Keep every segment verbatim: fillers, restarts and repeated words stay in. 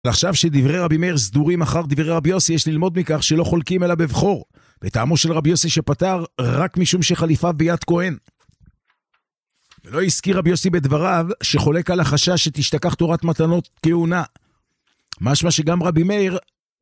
עכשיו שדברי רבי מאיר סדורים אחר דברי רבי יוסי, יש ללמוד מכך שלא חולקים אלא בבחור, בטעמו של רבי יוסי שפטר רק משום שחליפיו ביד כהן. ולא הזכיר רבי יוסי בדבריו שחולק על החשש שתשתכח תורת מתנות כהונה. משמע שגם רבי מאיר,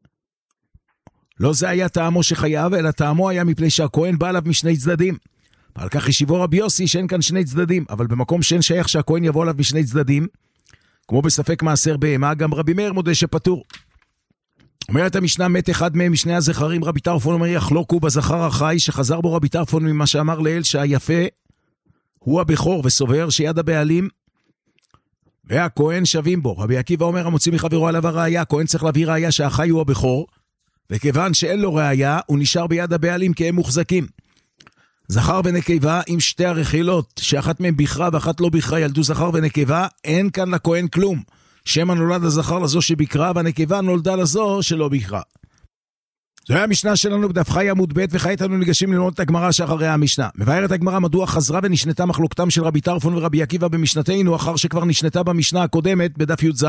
לא זה היה טעמו שחייב, אלא טעמו היה מפני שהכהן בא עליו משני צדדים. על כך ישיבו רבי יוסי שאין כאן שני צדדים, אבל במקום שאין שייך שהכהן יבוא עליו משני צדדים, כמו בספק מעשר בהמה, גם רבי מאיר מודה שפטור. אומרת המשנה, מת אחד מהם משני הזכרים, רבי טרפון אומר יחלוקו בזכר החי, שחזר בו רבי טרפון ממה שאמר לאל שהיפה הוא הבכור, וסובר שיד הבעלים והכהן שווים בו. רבי עקיבא אומר המוציא מחברו עליו הראיה, הכהן צריך להביא ראיה שהחי הוא הבכור, וכיוון שאין לו ראיה, הוא נשאר ביד הבעלים כי הם מוחזקים. זכר ונקבה עם שתי הרכילות, שאחת מהם בכרה ואחת לא בכרה, ילדו זכר ונקבה, אין כאן לכהן כלום. שמא נולד הזכר לזו שבכרה, והנקבה נולדה לזו שלא בכרה. זו היה המשנה שלנו בדף חי עמוד ב', וכעת אנו ניגשים ללמוד את הגמרא שאחרי המשנה. מבארת הגמרא מדוע חזרה ונשנתה מחלוקתם של רבי טרפון ורבי עקיבא במשנתנו, אחר שכבר נשנתה במשנה הקודמת בדף י"ז,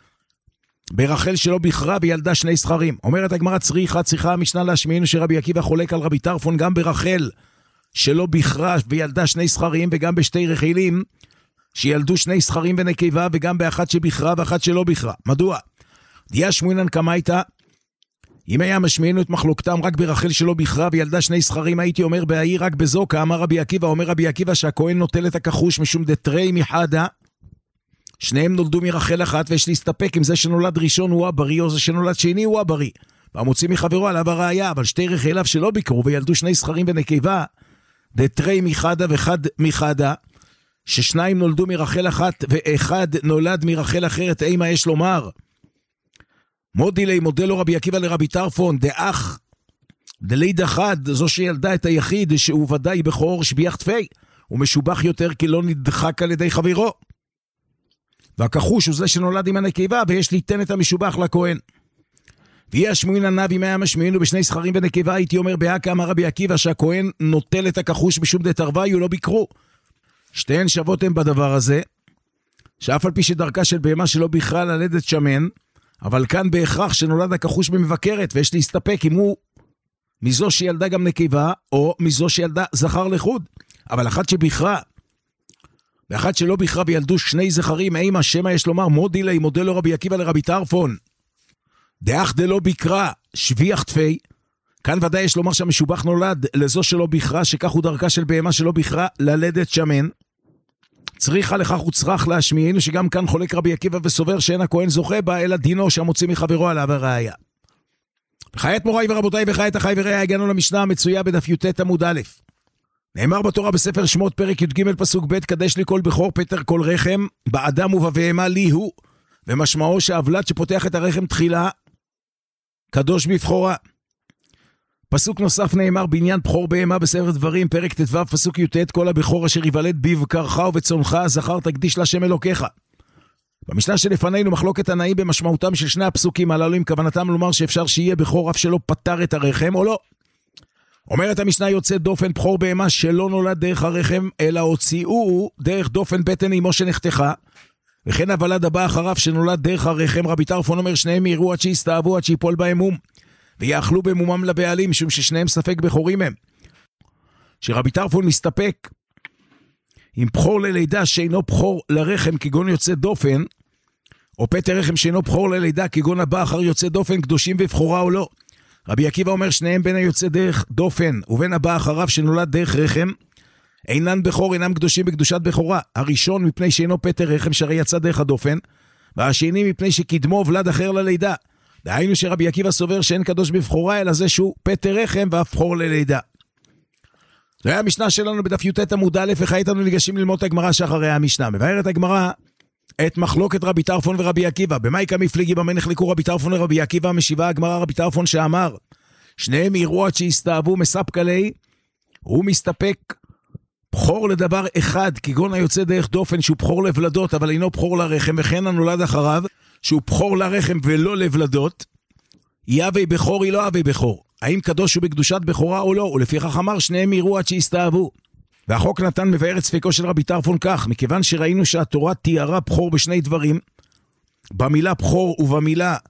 ברחל שלא בכרה וילדה שני זכרים. אומרת הגמרא צריכה צריכה המשנה להשמיענו שרבי עקיבא חולק על רבי טרפון גם ברחל שלא בכרה וילדה שני זכרים, וגם בשתי רחילים שילדו שני זכרים ונקבה, וגם באחת שבכרה ואחת שלא בכרה. מדוע? דיה שמואנן קמייתא, אם היה משמיענו את מחלוקתם רק ברחל שלא בכרה וילדה שני זכרים, הייתי אומר בהאי רק בזו, כאמר רבי עקיבא. אומר רבי עקיבא שהכהן נוטל את הכחוש משום דתרי מחדה, שניהם נולדו מרחל אחת, ויש להסתפק אם זה שנולד ראשון הוא הבריא, או זה שנולד שני הוא הבריא. והמוציא מחברו עליו הראיה, אבל שתי רחיליו שלא ביקרו וילדו שני זכרים ונקבה, דתרי מחדה וחד מחדה, ששניים נולדו מרחל אחת ואחד נולד מרחל אחרת, אימה יש לומר מודי לי מודה לו רבי עקיבא לרבי טרפון דאח דליד אחד, זו שילדה את היחיד שהוא ודאי בכור שביח תפי, הוא משובח יותר כי לא נדחק על ידי חברו, והכחוש הוא זה שנולד עם הנקבה, ויש ליתן את המשובח לכהן. ויהיה השמואין הנביא מה משמיענו בשני זכרים ונקבה, הייתי אומר בהקה אמר רבי עקיבא שהכהן נוטל את הכחוש משום דתרווי הוא לא ביקרו. שתיהן שוות הם בדבר הזה, שאף על פי שדרכה של בהמה שלא בכרה ללדת שמן, אבל כאן בהכרח שנולד הכחוש במבקרת, ויש להסתפק אם הוא מזו שילדה גם נקבה, או מזו שילדה זכר לחוד. אבל אחת שבכרה, ואחת שלא בכרה וילדו שני זכרים, אימה שמה יש לומר מודי לי מודה לו רבי עקיבא לרבי טרפון דאח דלא ביקרה שביח תפי, כאן ודאי יש לומר שהמשובח נולד לזו שלא בכרה, שכך הוא דרכה של בהמה שלא בכרה ללדת שמן. צריכה לכך וצריך להשמיענו שגם כאן חולק רבי עקיבא וסובר שאין הכהן זוכה בה, אלא דינו שהמוציא מחברו עליו הראיה. וחיית מוריי ורבותיי וחיית החי ורעיה, הגענו למשנה המצויה בדף י"ט עמוד א'. נאמר בתורה בספר שמות פרק י"ג פסוק ב', קדש לי כל בכור פטר כל רחם, באדם ובבהמה לי הוא, ומשמעו שהבלד שפותח את הרחם תחילה קדוש בבחורה. פסוק נוסף נאמר בעניין בכור בהמה בספר דברים פרק ט"ו פסוק י"ט, כל הבכור אשר יוולד בבקרך ובצונך זכר תקדיש להשם אלוקיך. במשנה שלפנינו מחלוקת תנאים במשמעותם של שני הפסוקים הללו, עם כוונתם לומר שאפשר שיהיה בכור אף שלא פתר את הרחם או לא. אומרת המשנה יוצא דופן בכור בהמה שלא נולד דרך הרחם, אלא הוציאו דרך דופן בטן אמו שנחתכה, וכן הוולד הבא אחריו שנולד דרך הרחם. רבי טרפון אומר שניהם יראו עד שיסתאבו עד שיפול בהם מום, ויאכלו במומם לבעלים, משום ששניהם ספק בכורים הם. שרבי טרפון מסתפק עם בכור ללידה שאינו בכור לרחם כגון יוצא דופן, או פטר רחם שאינו בכור ללידה כגון הבא אחר יוצא דופן, קדושים בבחורה או לא. רבי עקיבא אומר שניהם בין היוצא דרך דופן ובין הבא אחריו שנולד דרך רחם, אינן בכור, אינם קדושים בקדושת בכורה. הראשון מפני שאינו פטר רחם שהרי יצא דרך הדופן, והשני מפני שקדמו ולד אחר ללידה. דהיינו שרבי עקיבא סובר שאין קדוש בבחורה, אלא זה שהוא פטר רחם ואף בכור ללידה. זו היה המשנה שלנו בדף י"ט עמוד א', וכעת אנו ניגשים ללמוד את הגמרא שאחרי המשנה. מבארת הגמרא את מחלוקת רבי טרפון ורבי עקיבא. במאי כמפליגי במה נחלקו רבי טרפון ורבי עקיבא? משיבה הגמרא רבי טרפון שאמר שניהם יראו עד שיסתאבו מספקא ליה, הוא מסתפק בכור לדבר אחד כגון היוצא דרך דופן שהוא בכור לבלדות אבל אינו בכור לרחם, וכן הנולד אחריו שהוא בכור לרחם ולא לבלדות, יהווה בכור היא לא יהווה בכור. האם קדוש הוא בקדושת בכורה או לא? ולפיכך אמר שניהם יראו עד שיסתאבו. והחוק נתן מבאר את ספקו של רבי טרפון כך, מכיוון שראינו שהתורה תיארה בכור בשני דברים, במילה בכור ובמילה